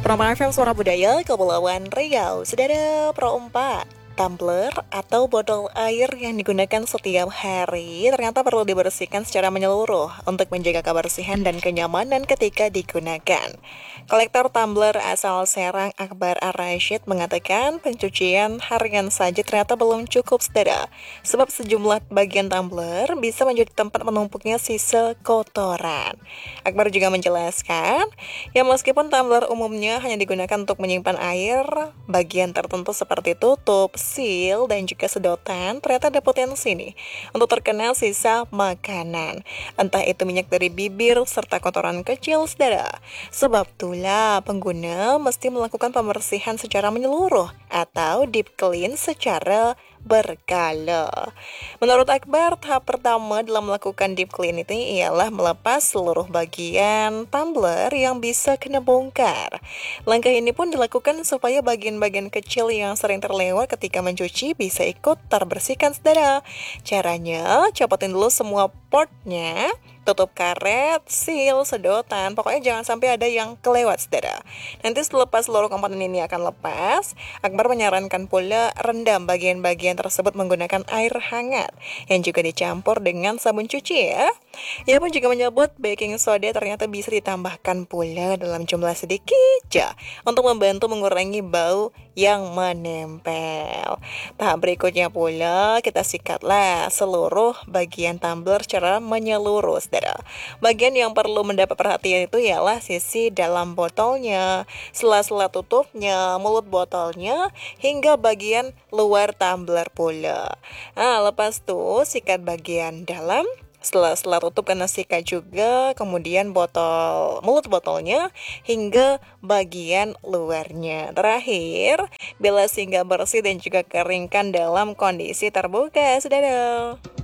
Pramana FM Suara Budaya, Kepulauan Riau. Saudara Pro 4, tumbler atau botol air yang digunakan setiap hari ternyata perlu dibersihkan secara menyeluruh untuk menjaga kebersihan dan kenyamanan ketika digunakan. Kolektor tumbler asal Serang Akbar Ar-Rasyid mengatakan pencucian harian saja ternyata belum cukup, saudara. Sebab sejumlah bagian tumbler bisa menjadi tempat menumpuknya sisa kotoran. Akbar juga menjelaskan, ya meskipun tumbler umumnya hanya digunakan untuk menyimpan air, bagian tertentu seperti tutup, seal, dan juga sedotan ternyata ada potensi nih untuk terkena sisa makanan. Entah itu minyak dari bibir serta kotoran kecil, saudara. Sebab itulah pengguna mesti melakukan pembersihan secara menyeluruh atau deep clean secara berkala. Menurut Akbar, tahap pertama dalam melakukan deep clean ini ialah melepas seluruh bagian tumbler yang bisa kena bongkar. Langkah ini pun dilakukan supaya bagian-bagian kecil yang sering terlewat ketika mencuci bisa ikut terbersihkan, saudara. Caranya, copotin dulu semua portnya, tutup karet, seal, sedotan, pokoknya jangan sampai ada yang kelewat, saudara. Nanti selepas seluruh komponen ini akan lepas, Akbar menyarankan pula rendam bagian-bagian tersebut menggunakan air hangat yang juga dicampur dengan sabun cuci ya. Ia pun juga menyebut baking soda ternyata bisa ditambahkan pula dalam jumlah sedikit ya untuk membantu mengurangi bau yang menempel. Tahap berikutnya pula kita sikatlah seluruh bagian tumbler secara menyeluruh, saudara. Bagian yang perlu mendapat perhatian itu ialah sisi dalam botolnya, sela-sela tutupnya, mulut botolnya, hingga bagian luar tumbler pula. Nah, lepas tuh sikat bagian dalam, setelah tutup kena sikat juga, kemudian mulut botolnya hingga bagian luarnya. Terakhir, bilas hingga bersih dan juga keringkan dalam kondisi terbuka, saudara.